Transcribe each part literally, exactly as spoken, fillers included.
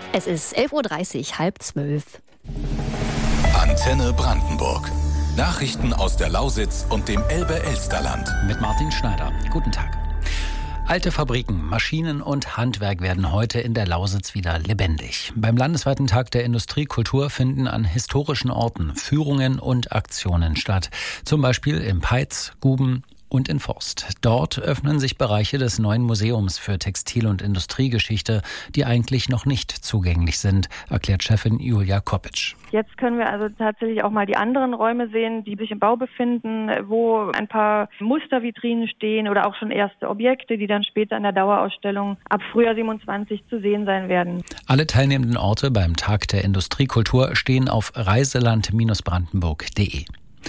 Es ist elf Uhr dreißig, halb zwölf. Antenne Brandenburg. Nachrichten aus der Lausitz und dem Elbe-Elsterland. Mit Martin Schneider. Guten Tag. Alte Fabriken, Maschinen und Handwerk werden heute in der Lausitz wieder lebendig. Beim landesweiten Tag der Industriekultur finden an historischen Orten Führungen und Aktionen statt. Zum Beispiel im Peitz, Guben und in Forst. Dort öffnen sich Bereiche des neuen Museums für Textil- und Industriegeschichte, die eigentlich noch nicht zugänglich sind, erklärt Chefin Julia Koppitsch. Jetzt können wir also tatsächlich auch mal die anderen Räume sehen, die sich im Bau befinden, wo ein paar Mustervitrinen stehen oder auch schon erste Objekte, die dann später in der Dauerausstellung ab Frühjahr siebenundzwanzig zu sehen sein werden. Alle teilnehmenden Orte beim Tag der Industriekultur stehen auf reiseland Bindestrich brandenburg punkt de.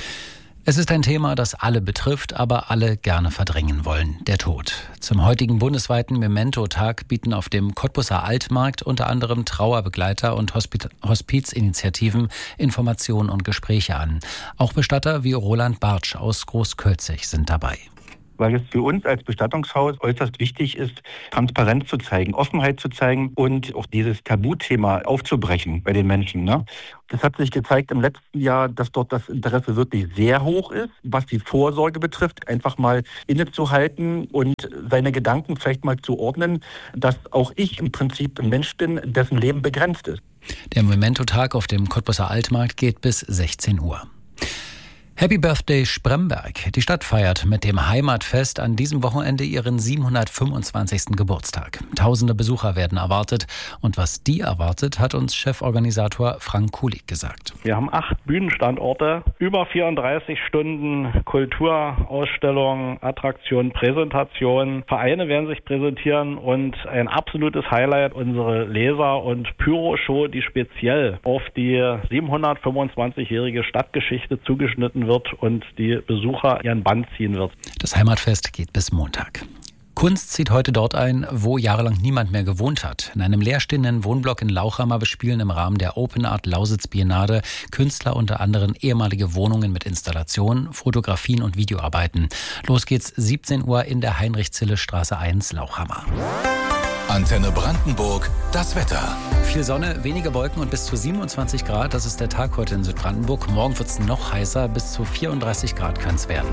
Es ist ein Thema, das alle betrifft, aber alle gerne verdrängen wollen: der Tod. Zum heutigen bundesweiten Memento-Tag bieten auf dem Cottbuser Altmarkt unter anderem Trauerbegleiter und Hospiz- Hospizinitiativen Informationen und Gespräche an. Auch Bestatter wie Roland Bartsch aus Großkölzig sind dabei. Weil es für uns als Bestattungshaus äußerst wichtig ist, Transparenz zu zeigen, Offenheit zu zeigen und auch dieses Tabuthema aufzubrechen bei den Menschen. Ne? Das hat sich gezeigt im letzten Jahr, dass dort das Interesse wirklich sehr hoch ist, was die Vorsorge betrifft, einfach mal innezuhalten und seine Gedanken vielleicht mal zu ordnen, dass auch ich im Prinzip ein Mensch bin, dessen Leben begrenzt ist. Der Memento-Tag auf dem Cottbuser Altmarkt geht bis sechzehn Uhr. Happy Birthday Spremberg. Die Stadt feiert mit dem Heimatfest an diesem Wochenende ihren siebenhundertfünfundzwanzigsten Geburtstag. Tausende Besucher werden erwartet. Und was die erwartet, hat uns Cheforganisator Frank Kulig gesagt. Wir haben acht Bühnenstandorte, über vierunddreißig Stunden Kulturausstellungen, Attraktionen, Präsentationen. Vereine werden sich präsentieren und ein absolutes Highlight, unsere Laser- und Pyro-Show, die speziell auf die siebenhundertfünfundzwanzigjährige Stadtgeschichte zugeschnitten wird wird und die Besucher ihren Bann ziehen wird. Das Heimatfest geht bis Montag. Kunst zieht heute dort ein, wo jahrelang niemand mehr gewohnt hat. In einem leerstehenden Wohnblock in Lauchhammer bespielen im Rahmen der Open Art Lausitz Biennale Künstler unter anderem ehemalige Wohnungen mit Installationen, Fotografien und Videoarbeiten. Los geht's siebzehn Uhr in der Heinrich-Zille-Straße eins, Lauchhammer. Antenne Brandenburg, das Wetter. Viel Sonne, wenige Wolken und bis zu siebenundzwanzig Grad. Das ist der Tag heute in Südbrandenburg. Morgen wird es noch heißer, bis zu vierunddreißig Grad kann es werden.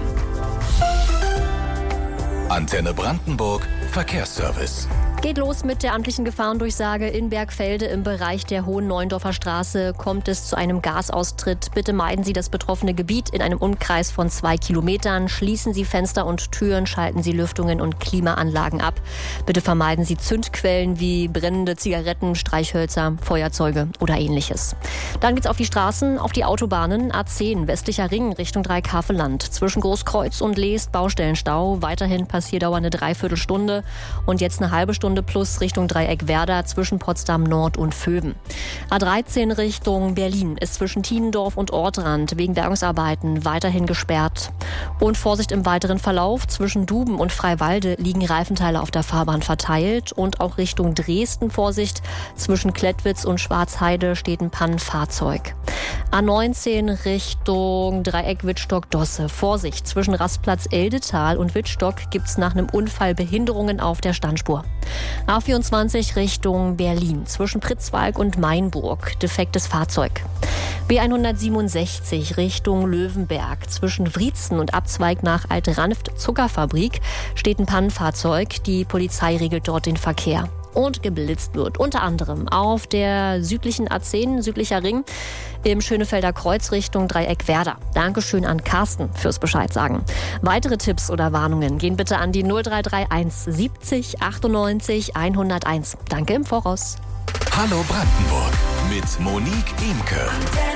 Antenne Brandenburg, Verkehrsservice. Geht los mit der amtlichen Gefahrendurchsage in Bergfelde. Im Bereich der Hohen Neuendorfer Straße kommt es zu einem Gasaustritt. Bitte meiden Sie das betroffene Gebiet in einem Umkreis von zwei Kilometern. Schließen Sie Fenster und Türen, schalten Sie Lüftungen und Klimaanlagen ab. Bitte vermeiden Sie Zündquellen wie brennende Zigaretten, Streichhölzer, Feuerzeuge oder ähnliches. Dann geht's auf die Straßen, auf die Autobahnen. A zehn, westlicher Ring Richtung Dreieckhaveland. Zwischen Großkreuz und Leest Baustellenstau. Weiterhin Passierdauer eine Dreiviertelstunde und jetzt eine halbe Stunde plus Richtung Dreieckwerder zwischen Potsdam Nord und Vöben. A dreizehn Richtung Berlin ist zwischen Tienendorf und Ortrand wegen Bergungsarbeiten weiterhin gesperrt. Und Vorsicht im weiteren Verlauf. Zwischen Duben und Freiwalde liegen Reifenteile auf der Fahrbahn verteilt. Und auch Richtung Dresden Vorsicht. Zwischen Klettwitz und Schwarzheide steht ein Pannenfahrzeug. A neunzehn Richtung Dreieck Wittstock-Dosse. Vorsicht, zwischen Rastplatz Eldetal und Wittstock gibt es nach einem Unfall Behinderungen auf der Standspur. A vierundzwanzig Richtung Berlin, zwischen Pritzwalk und Mainburg, defektes Fahrzeug. B hundertsiebenundsechzig Richtung Löwenberg, zwischen Wriezen und Abzweig nach Alt-Ranft Zuckerfabrik steht ein Pannenfahrzeug. Die Polizei regelt dort den Verkehr. Und geblitzt wird unter anderem auf der südlichen A zehn, südlicher Ring, im Schönefelder Kreuz Richtung Dreieckwerder. Dankeschön an Carsten fürs Bescheid sagen. Weitere Tipps oder Warnungen gehen bitte an die null drei drei eins siebzig achtundneunzig hunderteins. Danke im Voraus. Hallo Brandenburg mit Monique Imke.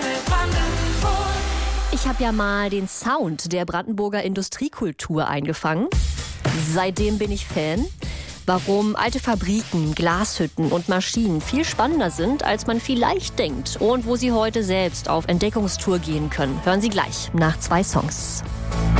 Ich habe ja mal den Sound der Brandenburger Industriekultur eingefangen. Seitdem bin ich Fan. Warum alte Fabriken, Glashütten und Maschinen viel spannender sind, als man vielleicht denkt. Und wo Sie heute selbst auf Entdeckungstour gehen können. Hören Sie gleich nach zwei Songs.